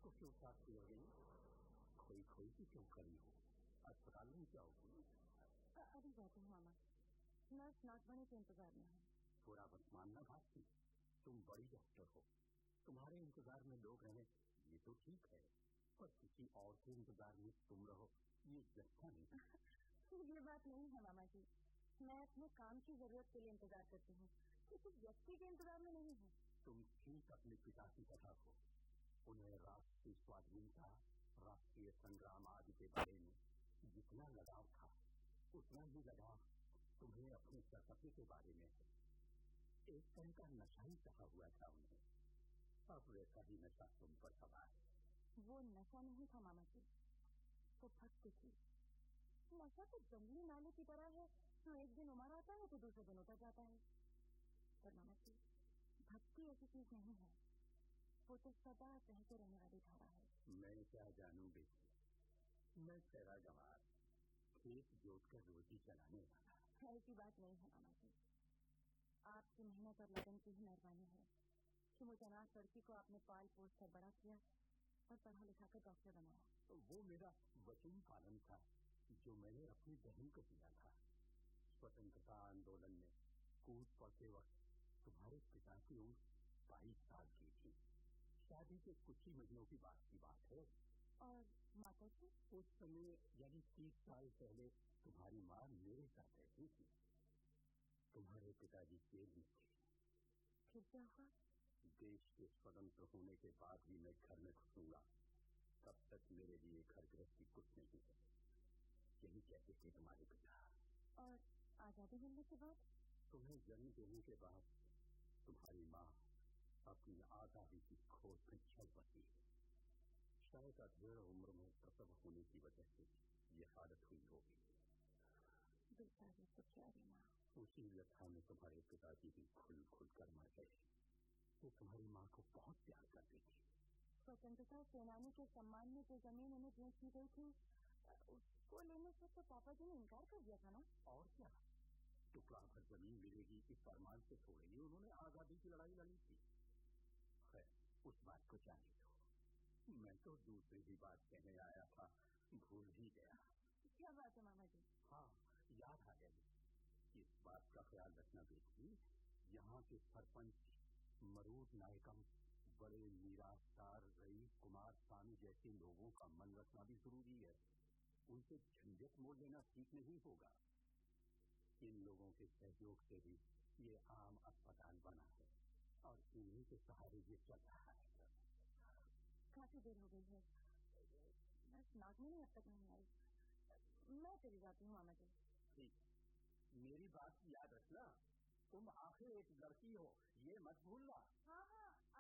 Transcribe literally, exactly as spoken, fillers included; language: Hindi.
इसको क्यों साथती हो गई? खोई खोई की क्यों खड़ी हो? अस्पताल में जाओगी? अभी जाती हूँ मामा, नर्स नागमणि के इंतजार में है। थोड़ा बस मानना भागती, तुम बड़ी डॉक्टर हो, तुम्हारे इंतजार में लोग रहें ये तो ठीक है, पर किसी और के इंतजार में तुम रहो ये जैसा नहीं। ये बात नहीं है मामा जी, मैं अपने काम की जरूरत के लिए इंतजार करती हूँ, किसी व्यक्ति के इंतजार में नहीं हूँ। तुम ठीक अपने पिता की तरह हो, उन्हें राष्ट्रीय स्वाधीनता, राष्ट्रीय संग्राम आदि के बारे में जितना लगाव था उतना ही लगाव तुम्हें अपने सरपति के बारे में है। एक तरह का नशा ही चढ़ा हुआ था उन्हें, अब वैसा ही नशा तुम पर सवार है। वो नशा नहीं था मामा जी, वो भक्ति थी। नशा तो जंगली नाले की तरह है, जो एक दिन उमड़ आता है तो दूसरे दिन उतर जाता है। पर मामा जी, भक्ति ऐसी चीज नहीं है, वो तो सदा बहते रहने वाली धारा है। मैं क्या जानूं बेटी, मैं तेरा गंवार, खेत जोत कर रोटी चलाने वाला। ऐसी बात नहीं है मामा जी, आपकी मेहनत और लगन की ही मेहरबानी है कि मुझे अनाथ लड़की को आपने पाल पोस कर बड़ा किया और पढ़ा लिखा कर डॉक्टर बनाया। तो वो मेरा वचन पालन था जो मैंने अपनी बहन को दिया था। स्वतंत्रता आंदोलन में कूद पड़ते वक्त तुम्हारे पिता की उम्र बाईस साल की थी, शादी के कुछ ही महीनों की बात की बात है। और माता जी? उस समय यानी तीस साल पहले तुम्हारी माँ मेरे साथ रहती थी, तुम्हारे पिताजी जेल में थे। फिर क्या हुआ? देश के स्वतंत्र होने के बाद भी मैं घर में घुसूंगा, तब तक मेरे लिए घर गृहस्थी कुछ नहीं है, यही कहते थे तुम्हारे पिता। और आजादी मिलने के बाद? तुम्हें जन्म देने के बाद तुम्हारी माँ अपनी आजादी की खोज में चल पड़ी। शायद अधेड़ उम्र में प्रसव होने की वजह से ये हालत हुई होगी। बेचारी तो प्यारी माँ। उसी व्यथा में तुम्हारे पिताजी भी खुल खुल कर मर गए। वो तुम्हारी माँ को बहुत प्यार करते थे। स्वतंत्रता सेनानी के सम्मान में जो जमीन उन्हें भेंट की गई थी, उसको लेने से तो पापा जी ने इनकार कर दिया था ना? और क्या, टुकड़ा भर जमीन मिलेगी इस फरमान से थोड़े ही उन्होंने आजादी की लड़ाई लड़ी थी। खैर उस बात को जाने दो, मैं तो दूसरी ही बात कहने आया था, भूल ही गया। क्या बात है मामा जी? हाँ याद आ गई, इस बात का ख्याल रखना बेटी, यहाँ के सरपंच मरूद नायकम बड़े निराशार रईस कुमार स्वामी जैसे लोगों का मन रखना भी जरूरी है, उनसे झंझट मोल लेना ठीक नहीं होगा। इन लोगों के सहयोग से ही ये आम अस्पताल बना है और इन्हीं के सहारे ये चल रहा है। काफी देर हो गई है, बस नागमणि अब तक नहीं आई, मैं चली जाती हूँ मामा जी। ठीक, मेरी बात याद रखना, तुम आखिर एक लड़की हो ये मत भूलना। हाँ हाँ।